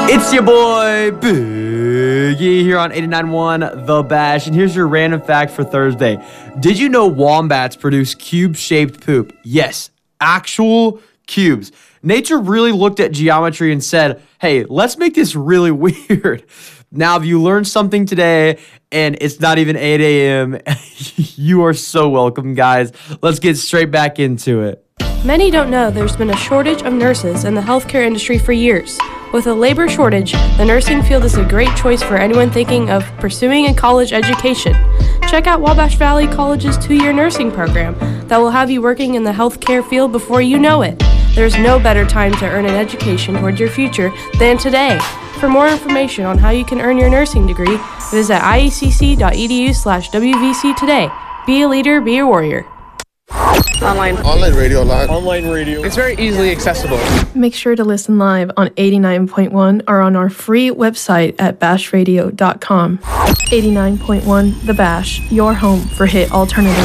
It's your boy, Big E, here on 89.1 The Bash, and here's your random fact for Thursday. Did you know wombats produce cube-shaped poop? Yes, actual cubes. Nature really looked at geometry and said, hey, let's make this really weird. Now, if you learned something today and it's not even 8 a.m., you are so welcome, guys. Let's get straight back into it. Many don't know there's been a shortage of nurses in the healthcare industry for years. With a labor shortage, the nursing field is a great choice for anyone thinking of pursuing a college education. Check out Wabash Valley College's 2-year nursing program that will have you working in the healthcare field before you know it. There's no better time to earn an education towards your future than today. For more information on how you can earn your nursing degree, visit iecc.edu/WVC today. Be a leader, be a warrior. Online radio. It's very easily accessible. Make sure to listen live on 89.1 or on our free website at bashradio.com. 89.1 The Bash, your home for hit alternative.